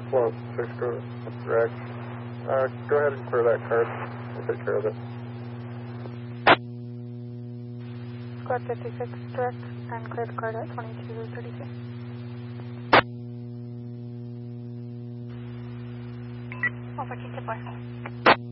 Flow 6, go direct. Go ahead and clear that card. We'll take care of it. Squad 56, direct, and clear the card at 2232. Over to 4.